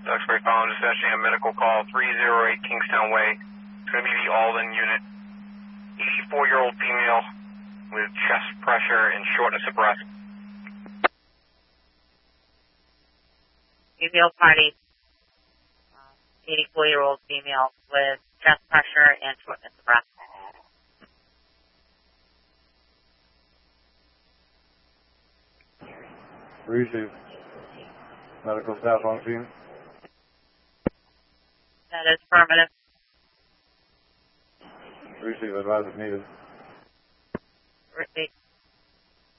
Duxbury Falls dispatching a medical call 308 Kingstown Way. It's going to be the Alden unit. 84-year-old female with chest pressure and shortness of breath. Female party, 84-year-old female with chest pressure and shortness of breath. Receive. Medical staff on scene. That is affirmative. Receive. Advise if needed. Receive.